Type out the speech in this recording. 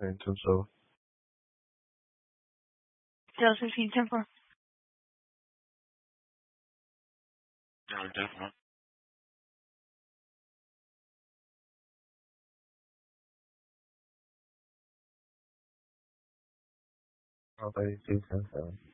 in terms of sales 15, 10 4. No, definitely. how they do things.